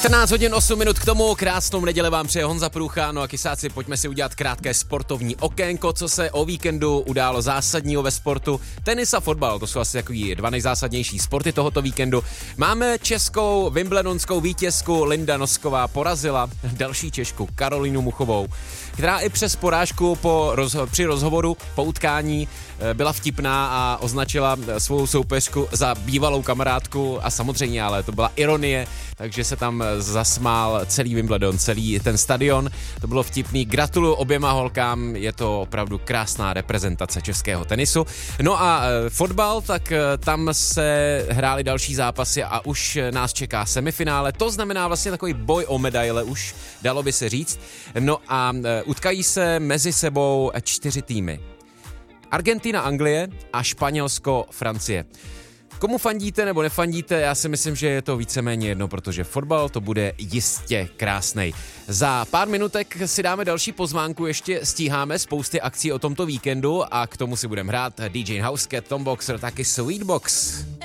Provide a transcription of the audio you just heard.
14 hodin 8 minut k tomu, krásnou neděli vám přeje Honza Průcha, no a kysáci, pojďme si udělat krátké sportovní okénko, co se o víkendu událo zásadního ve sportu. Tenis a fotbal, to jsou asi takový dva nejzásadnější sporty tohoto víkendu. Máme českou wimbledonskou vítězku, Linda Nosková porazila další Češku Karolínu Muchovou, která i přes porážku při rozhovoru po utkání byla vtipná a označila svou soupeřku za bývalou kamarádku a samozřejmě, ale to byla ironie, takže se tam zasmál celý Wimbledon, celý ten stadion, to bylo vtipný. Gratuluju oběma holkám, je to opravdu krásná reprezentace českého tenisu. No a fotbal, tak tam se hrály další zápasy a už nás čeká semifinále, to znamená vlastně takový boj o medaile, už dalo by se říct. No a utkají se mezi sebou 4 týmy. Argentina, Anglie a Španělsko, Francie. Komu fandíte nebo nefandíte, já si myslím, že je to víceméně jedno, protože fotbal to bude jistě krásnej. Za pár minutek si dáme další pozvánku, ještě stíháme spousty akcí o tomto víkendu a k tomu si budeme hrát DJ Housecat, Tom Boxer, taky Sweetbox.